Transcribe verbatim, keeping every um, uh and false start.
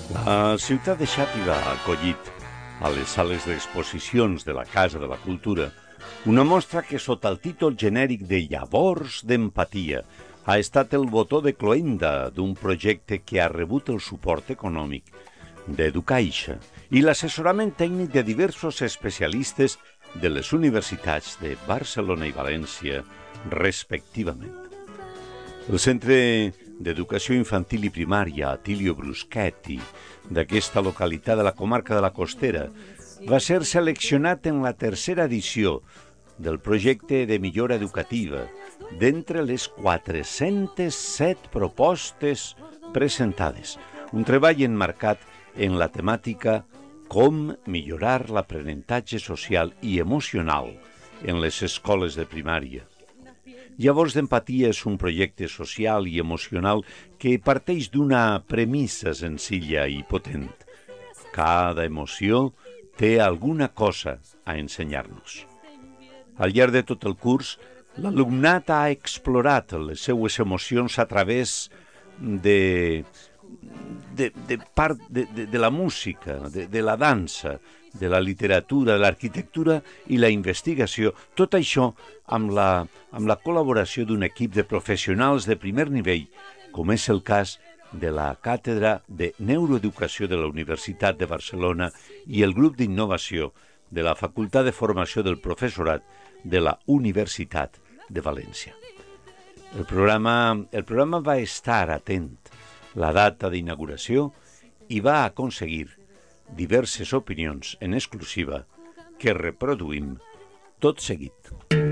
La ciutat de Xàtiva ha acollit a les sales d'exposicions de la Casa de la Cultura una mostra que, sota el títol genèric de Llavors d'Empatia, ha estat el botó de cloenda d'un projecte que ha rebut el suport econòmic d'Educaixa i l'assessorament tècnic de diversos especialistes de les universitats de Barcelona i València, respectivament. El Centre d'Educació Infantil i Primària Atilio Bruschetti d'aquesta localitat de la comarca de la Costera va ser seleccionat en la tercera edició del projecte de millora educativa d'entre les quatre-centes set propostes presentades. Un treball emmarcat en la temàtica com millorar l'aprenentatge social i emocional en les escoles de primària. Llavors d'Empatia és un projecte social i emocional que parteix d'una premissa senzilla i potent. Cada emoció té alguna cosa a ensenyar-nos. Al llarg de tot el curs, l'alumnat ha explorat les seues emocions a través de, de, de part de, de, de la música, de, de la dansa, de la literatura, de l'arquitectura i la investigació, tot això amb la, amb la col·laboració d'un equip de professionals de primer nivell, com és el cas de la Càtedra de Neuroeducació de la Universitat de Barcelona i el grup d'innovació de la Facultat de Formació del Professorat de la Universitat de València. El programa, el programa va estar atent la data d'inauguració i va aconseguir diverses opinions en exclusiva que reproduïm tot seguit.